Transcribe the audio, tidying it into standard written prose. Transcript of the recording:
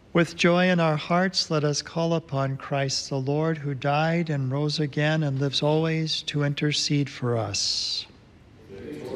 With joy in our hearts, let us call upon Christ the Lord, who died and rose again and lives always to intercede for us. Victoria